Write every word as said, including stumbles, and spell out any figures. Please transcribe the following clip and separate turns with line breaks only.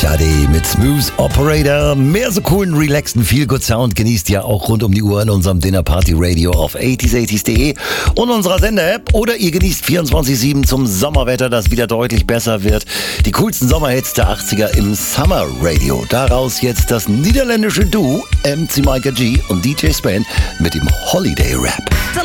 Sade mit Smooth Operator. Mehr so coolen, relaxten, Feel-Good Sound genießt ihr auch rund um die Uhr in unserem Dinner Party Radio auf achtziger achtzig punkt de und unserer Sender-App. Oder ihr genießt vierundzwanzig sieben zum Sommerwetter, das wieder deutlich besser wird. Die coolsten Sommerhits der achtziger im Summer Radio. Daraus jetzt das niederländische Duo M C Micah G und D J Span mit dem Holiday Rap.